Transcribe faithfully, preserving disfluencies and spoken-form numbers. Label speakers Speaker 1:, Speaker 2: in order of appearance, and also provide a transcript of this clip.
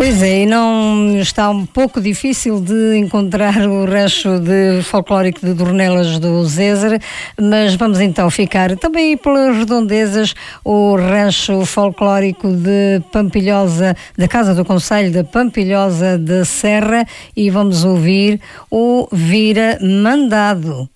Speaker 1: Pois é, e não está um pouco difícil de encontrar o rancho de folclórico de Dornelas do Zézer, mas vamos então ficar também pelas redondezas, o rancho folclórico de Pampilhosa, da Casa do Conselho da Pampilhosa da Serra, e vamos ouvir o Vira Mandado.